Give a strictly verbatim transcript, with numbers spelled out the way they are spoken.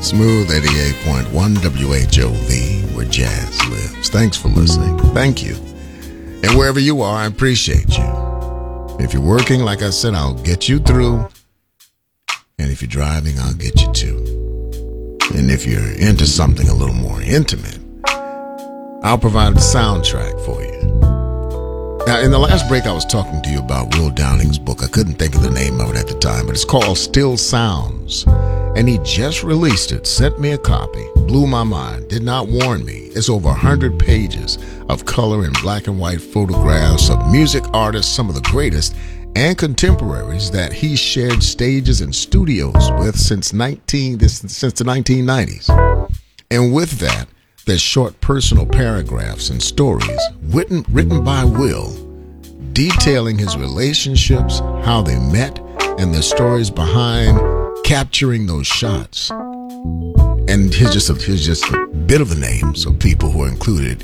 Smooth eighty-eight point one W H O V, where jazz lives. Thanks for listening. Thank you. And wherever you are, I appreciate you. If you're working, like I said, I'll get you through. And if you're driving, I'll get you too. And if you're into something a little more intimate, I'll provide the soundtrack for you. Now, in the last break, I was talking to you about Will Downing's book. I couldn't think of the name of it at the time, but it's called Still Sounds. And he just released it, sent me a copy, blew my mind, did not warn me. It's over one hundred pages of color and black and white photographs of music artists, some of the greatest, and contemporaries that he shared stages and studios with since nineteen since the nineteen nineties. And with that, there's short personal paragraphs and stories written, written by Will, detailing his relationships, how they met, and the stories behind capturing those shots. And here's just a, here's just a bit of the names of people who are included